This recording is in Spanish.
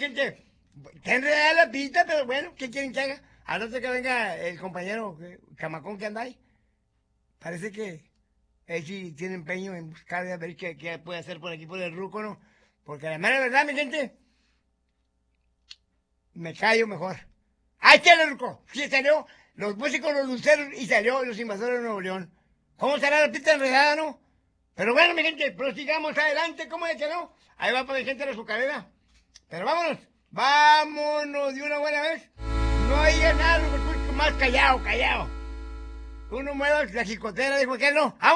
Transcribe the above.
gente. Está enredada la pista, pero bueno, ¿qué quieren que haga? A no ser que venga el compañero Camacón que anda ahí. Parece que él sí tiene empeño en buscar a ver qué puede hacer por aquí por el Ruco, ¿no? Porque la mera verdad, mi gente, me callo mejor. ¡Ahí está el Ruco! Sí, salió los músicos, los luceros y salió los invasores de Nuevo León. ¿Cómo será la pista enredada, no? Pero bueno, mi gente, prosigamos adelante, ¿cómo es que no? Ahí va para mi gente la azucarera. Pero vámonos, vámonos de una buena vez. No hay nada más callado, callado. Uno mueve la jicotera, dijo que no.